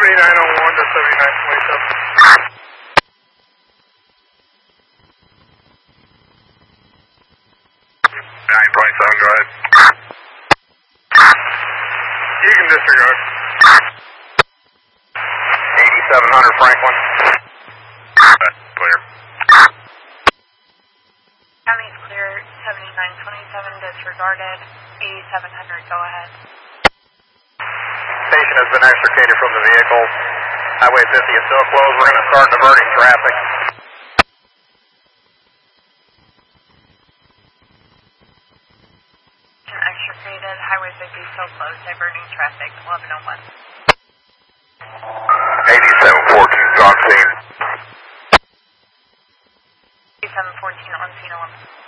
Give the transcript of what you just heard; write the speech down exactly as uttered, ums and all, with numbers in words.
seventy-nine oh one to seventy-nine twenty-seven. nine twenty-seven, go ahead. You can disregard. eighty-seven hundred Franklin. Clear. County's clear, seventy-nine twenty-seven disregarded, eighty-seven hundred, go ahead. Station has been extricated from the vehicle. Highway fifty is still closed. We're going to start diverting traffic. Extricated, Highway fifty still closed, diverting traffic, eleven oh one. eighty-seven fourteen is on scene. eighty-seven fourteen on scene, eleven.